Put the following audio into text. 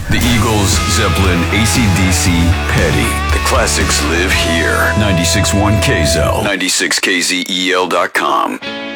The Eagles, Zeppelin, AC/DC, Petty. The classics live here. 96.1 KZEL. 96KZEL.com.